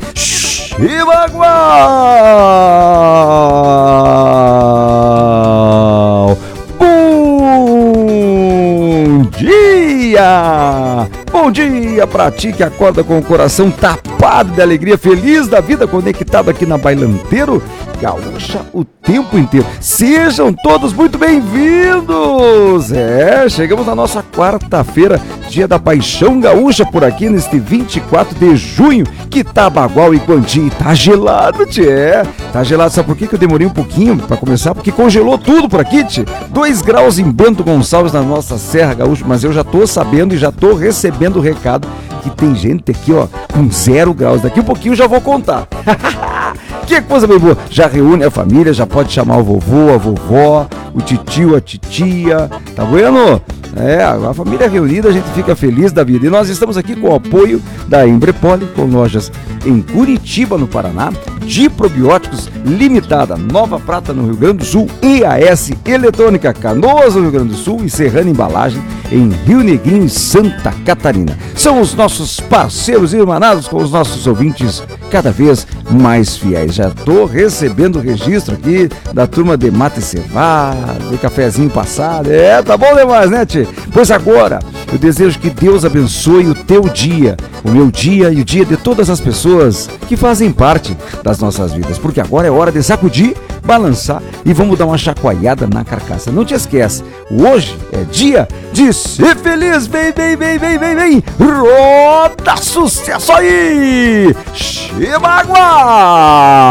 Chibagual! Bom dia! Bom dia pra ti que acorda com o coração tapado de alegria, feliz da vida, conectado aqui na Bailanteiro Gaúcha o tempo inteiro. Sejam todos muito bem-vindos! Chegamos na nossa quarta-feira, dia da Paixão Gaúcha por aqui neste 24 de junho, que tá bagual e quantia, tá gelado, tchê. Tá gelado, sabe por que eu demorei um pouquinho pra começar? Porque congelou tudo por aqui, tchê. 2 graus em Bento Gonçalves na nossa Serra Gaúcha, mas eu já tô sabendo e já tô recebendo o recado que tem gente aqui, ó, com 0 graus. Daqui um pouquinho eu já vou contar. Que coisa bem boa. Já reúne a família, já pode chamar o vovô, a vovó, o titio, a titia. Tá vendo? A família reunida, a gente fica feliz da vida. E nós estamos aqui com o apoio da Embrepoli, com lojas em Curitiba, no Paraná, de Probióticos Limitada, Nova Prata, no Rio Grande do Sul, EAS Eletrônica, Canoas, no Rio Grande do Sul, e Serrana Embalagem, em Rio Negrinho, Santa Catarina. São os nossos parceiros irmanados com os nossos ouvintes cada vez mais fiéis. Já estou recebendo o registro aqui da turma de mate cevado, de cafezinho passado. Tá bom demais, né, tchê? Pois agora, eu desejo que Deus abençoe o teu dia, o meu dia e o dia de todas as pessoas que fazem parte das nossas vidas, porque agora é hora de sacudir, balançar e vamos dar uma chacoalhada na carcaça. Não te esquece, hoje é dia de ser feliz. Vem, roda sucesso aí! Chibagual!